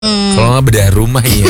Kalau nggak bedah rumah ya.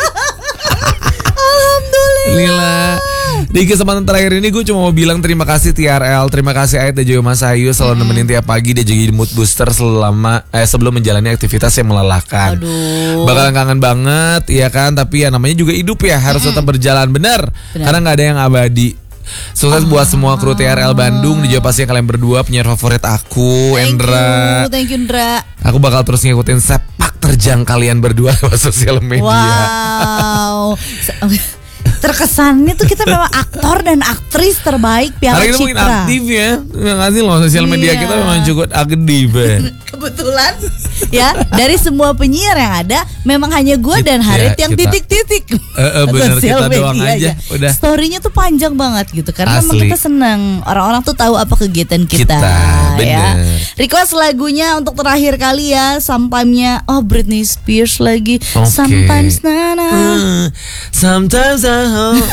Alhamdulillah. Di kesempatan terakhir ini gue cuma mau bilang terima kasih TRL, terima kasih Ait dan juga Mas Ayu selalu nemenin tiap pagi dan juga mood booster sebelum menjalani aktivitas yang melelahkan. Aduh. Bakalan kangen banget ya kan, tapi ya namanya juga hidup ya, harus tetap berjalan benar. Karena nggak ada yang abadi. Sukses buat semua kru TRL Bandung. Dijawab pasti kalian berdua penyiar favorit aku, Endra. Thank you Endra. Aku bakal terus ngikutin sepak terjang kalian berdua lewat sosial media. Wow. Terkesannya tuh kita memang aktor dan aktris terbaik Piala Hari ini Citra. mungkin aktif ya. Terima kasih loh, sosial media kita memang cukup aktif ya. Kebetulan ya, dari semua penyiar yang ada memang hanya gue dan Harit yang titik-titik. Bener, kita doang aja. Udah. Story-nya tuh panjang banget gitu. Karena memang Asli. kita senang orang-orang tuh tahu apa kegiatan kita. Ya. Bener. Request lagunya untuk terakhir kali ya, Sometimes-nya Britney Spears lagi. Oke. Sometimes Nana. Sometimes I hope.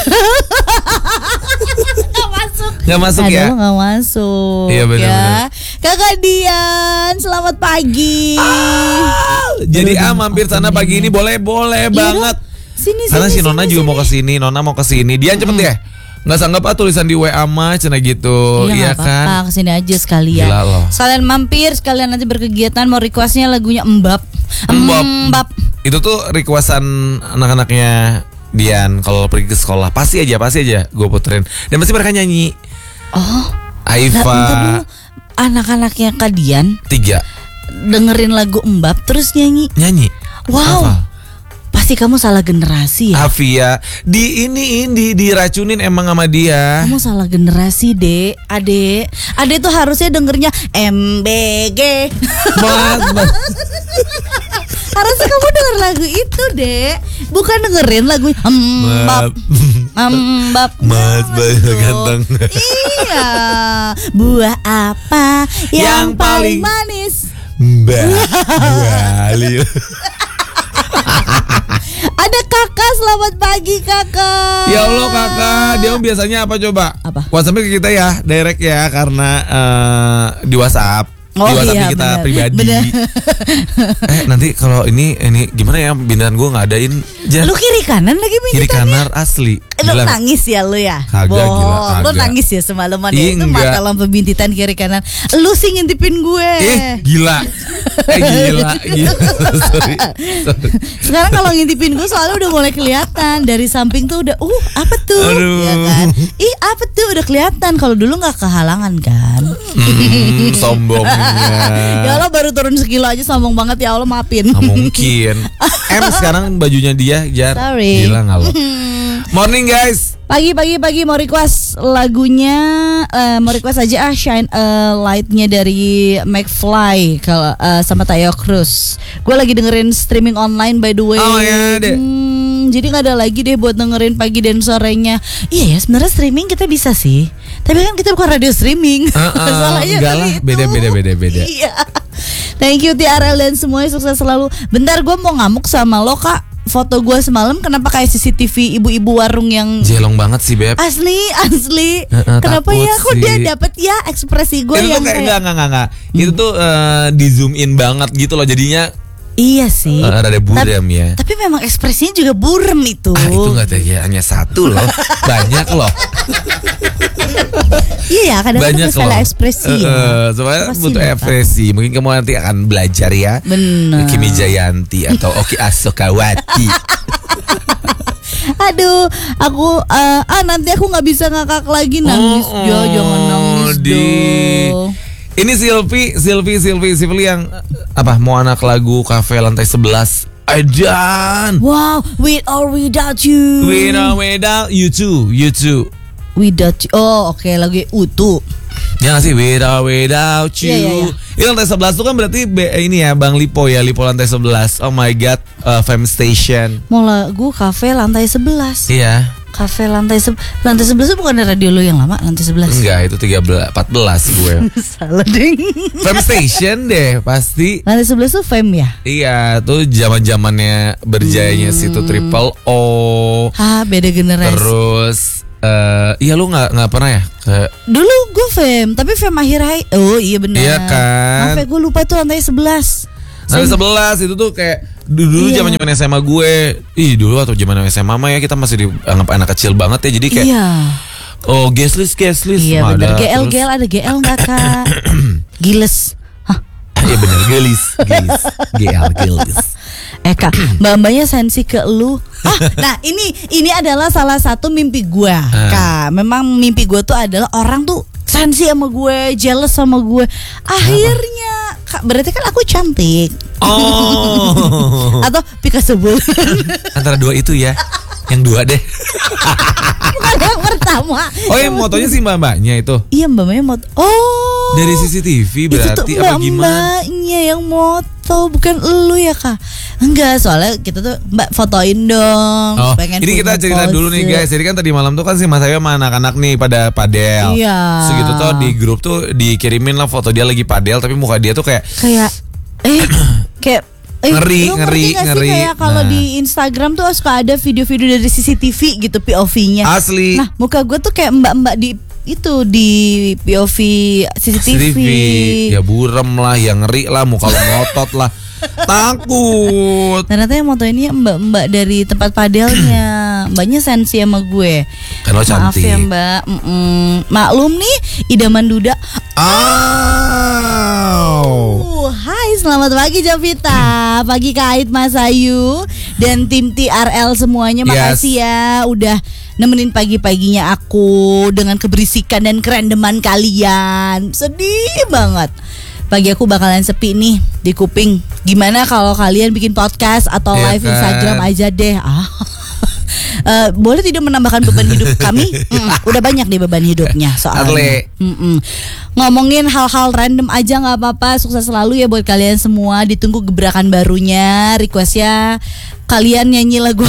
Gak masuk Aduh, ya? gak masuk. Iya, benar-benar. Kakak Dian, selamat pagi. Jadi mampir sana pagi ini boleh banget. Sini. Karena si Nona juga mau kesini, Nona mau kesini. Dian cepet ya. Nggak sanggup tulisan di WA mah cina gitu. Iya Iya gak kan? apa-apa, kesini aja sekalian. Gila loh. Sekalian mampir, sekalian nanti berkegiatan. Mau requestnya lagunya Mbap. Itu tuh requestan anak-anaknya Dian kalau pergi ke sekolah. Pasti aja gue puterin. Dan pasti mereka nyanyi. Oh, Aifa bentar dulu. Anak-anaknya Kak Dian 3 dengerin lagu Mbap terus nyanyi. Wow. Hafal. Pasti kamu salah generasi ya. Afia diracunin emang sama dia. Kamu salah generasi, Dek. Ade tuh harusnya dengernya MBG. Mas. Harusnya kamu denger lagu itu, Dek. Bukan dengerin lagu Mbap. Mas Gitu. ganteng. Iya. Buah apa yang paling manis? Bali. Ada kakak, selamat pagi kakak. Ya Allah kakak, dia biasanya apa coba? Apa? WhatsApp ke kita ya, direct ya, karena di WhatsApp. Di WhatsApp kita bener. pribadi. Nanti kalau ini gimana ya, binaan gue ngadain. Lu kiri kanan lagi Kiri kanan asli. Lu Gila. Nangis ya lu ya? Kagak, gila, Lu kagak. nangis ya semalaman Ih, ya? Itu enggak. mata lampu bintitan kiri kanan. Lu sih ngintipin gue. Gila. Gila. Sorry. Sekarang kalau ngintipin gue soalnya udah mulai kelihatan. Dari samping tuh udah apa tuh? Aduh. Ya kan? Apa tuh udah kelihatan. Kalau dulu gak kehalangan kan? Sombongnya. Ya Allah, baru turun sekilo aja sombong banget, ya Allah, maafin. Nggak mungkin. Sekarang bajunya dia Jar. Sorry. Gila nggak lo? Morning guys. Pagi mau request lagunya, mau request aja Shine a Light-nya dari McFly kalau sama Tayo Cruz. Gue lagi dengerin streaming online by the way. Oh ya deh. Jadi nggak ada lagi deh buat dengerin pagi dan sorenya. Iya ya, sebenarnya streaming kita bisa sih. Tapi kan kita bukan radio streaming. Masalahnya enggak kan lah, itu. beda. Iya. Thank you TRL dan semuanya sukses selalu. Bentar, gue mau ngamuk sama lo Kak. Foto gue semalam kenapa kayak CCTV ibu-ibu warung yang Jelong banget sih Beb. Asli. Kenapa takut ya? Kok sih. dia dapet ya ekspresi gue Itu yang tuh kayak enggak. Itu tuh di zoom in banget gitu loh, jadinya iya sih. rada buram ya. Tapi memang ekspresinya juga buram itu. Itu enggak ya, hanya satu loh. Banyak loh. Iya, kadang-kadang Banyak salah loh. ekspresi ya. Soalnya Pasti butuh dapat. ekspresi. Mungkin kamu nanti akan belajar ya. Bener. Kimi Jayanti atau Oki Asokawati. Aduh, aku nanti aku nggak bisa ngakak lagi nangis. Jangan nangis dong. Ini Sylvie yang apa? Mau anak lagu Cafe Lantai 11. Ajan. Wow, with or without you. Without you too. Without you. Oh, oke, lagu Utu. Ya nggak sih, without you. Iya. Ini lantai 11 tuh kan berarti ini ya Bang Lipo ya, Lipo lantai 11. Oh my god, Fam Station. Mau lagu Cafe Lantai 11. Iya. Cafe Lantai 11 itu bukan radio lo yang lama, Lantai 11. Enggak, itu 14 gue. Salah ding. Fam Station deh pasti. Lantai 11 tuh Fem ya? Iya, tuh zaman-zamannya berjayanya situ Triple O. Beda generasi. Terus iya lu nggak pernah ya ke Dulu gue Fem, tapi Fem akhir. Oh iya benar. Iya kan? Maaf ya, gue lupa tuh Lantai 11. Sampai 11 itu tuh kayak dulu zaman-zaman SMA gue. Dulu atau zaman SMA mah ya kita masih dianggap anak kecil banget ya. Jadi kayak oh guest list. Iya bener. GL ada GL nggak Kak? Giles. Iya bener gelis. Gelis. Kak, mbak-mbaknya sensi ke lu. Nah ini adalah salah satu mimpi gue, Kak. Memang mimpi gue tuh adalah orang tuh sensi sama gue, jealous sama gue. Akhirnya, Kak, berarti kan aku cantik. Oh. Atau Picasso bulan. Antara dua itu ya. Yang dua deh. Bukan yang pertama. Oh yang motonya sih mbak-mbaknya itu. Iya mbak-mbaknya moto. Oh. Dari CCTV berarti itu tuh apa gimana? Mbak-mbaknya yang moto, bukan elu ya Kak? Enggak, soalnya kita tuh Mbak fotoin dong. Oh, ini kita cerita dulu nih guys. Jadi kan tadi malam tuh kan si Mas Ayu sama anak-anak nih pada padel. Iya. Segitu tuh di grup tuh dikirimin lah foto dia lagi padel, tapi muka dia tuh kayak ngeri. Kayak kalau di Instagram tuh suka ada video-video dari CCTV gitu POV-nya. Asli. Nah, muka gue tuh kayak mbak-mbak di POV CCTV. Ya burem lah, ya ngeri lah, muka lo ngotot lah. Takut. Ternyata yang moto ini mbak-mbak dari tempat padelnya. Mbaknya sensi sama gue. Kan lo cantik. Maaf ya mbak. Maklum nih idaman duda. Hai, selamat pagi Jovita. Pagi Kait, Mas Ayu dan tim TRL semuanya. Makasih ya udah nemenin pagi-paginya aku dengan keberisikan dan kerendeman kalian. Sedih banget. Pagi aku bakalan sepi nih di kuping. Gimana kalau kalian bikin podcast atau live Instagram aja deh. Boleh tidak menambahkan beban hidup kami? Udah banyak deh beban hidupnya soalnya. Ngomongin hal-hal random aja nggak apa-apa. Sukses selalu ya buat kalian semua. Ditunggu gebrakan barunya. Requestnya kalian nyanyi lagu.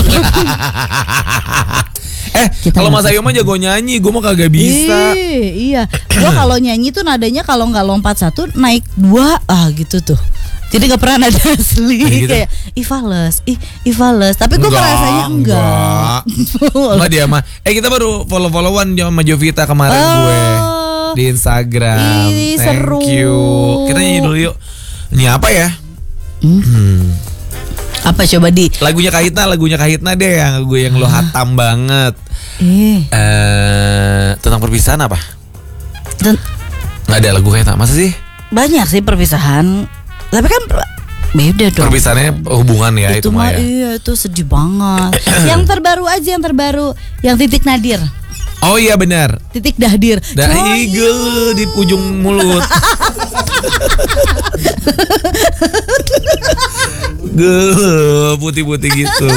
Kalau Mas Ayu mah jago nyanyi, gue mah kagak bisa. Iya, gue kalau nyanyi tuh nadanya kalau nggak lompat 1 naik 2 gitu tuh. Jadi nggak pernah nada asli gitu. Kayak Ifales. Tapi gue merasanya enggak. Enggak dia mah. Kita baru follow-followan sama Jovita kemarin gue di Instagram. Thank seru. you. Kita nyanyi dulu yuk. Ini apa ya? Apa coba di lagunya Kahitna deh yang gue yang lo hatam banget. Tentang perpisahan apa? Nggak ada lagu Kahitna, masa sih? Banyak sih perpisahan, tapi kan beda dong. Perpisahannya hubungan ya itu mah ya. Iya itu sedih banget. Yang terbaru aja yang Titik Nadir. Oh iya benar. Titik Dahdir. Igel di ujung mulut. Putih-putih gitu.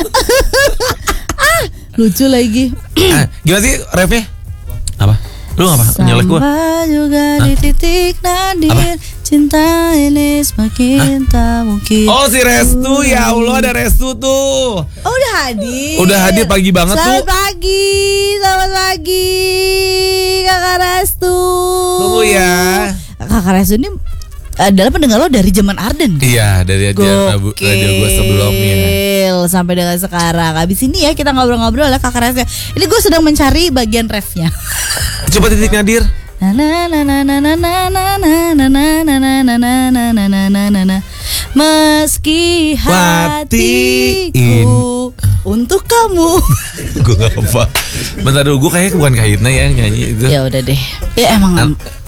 Lucu lagi. Gimana sih refnya? Apa? Lu ngapa? Nyelek gua. Sama juga di titik nadir. Apa? Cinta ini semakin tak mungkin. Oh si Restu, ya Allah ada Restu tuh. Oh udah hadir. Udah hadir pagi banget Selamat tuh. Selamat pagi Kakak Restu. Tunggu ya. Kakak Restu ini adalah pendengar lo dari zaman Arden. Iya, dari radio gue sebelumnya. Sampai dengan sekarang. Habis ini ya kita ngobrol-ngobrol lah Kakak Restu. Ini gue sedang mencari bagian refnya. Coba Titik Nadir. Meski hatiku untuk kamu. Gue gak apa. Bentar dulu, gue kayaknya bukan Kahitna ya yang nyanyi itu. Ya udah deh. Ya emang